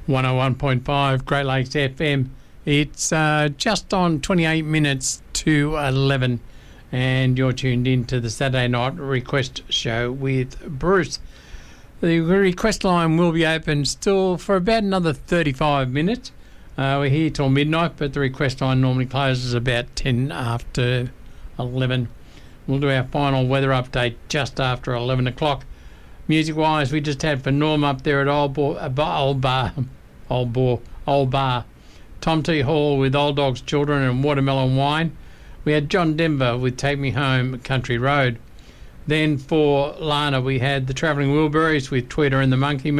101.5 Great Lakes FM. It's just on 28 minutes to 11, and you're tuned in to the Saturday Night Request Show with Bruce. The request line will be open still for about another 35 minutes. We're here till midnight, but the request line normally closes about 10 after 11. We'll do our final weather update just after 11 o'clock. Music-wise, we just had for Norm up there at Old Bar. Tom T. Hall with Old Dog's Children and Watermelon Wine. We had John Denver with Take Me Home, Country Road. Then for Lana, we had the Travelling Wilburys with Tweeter and the Monkey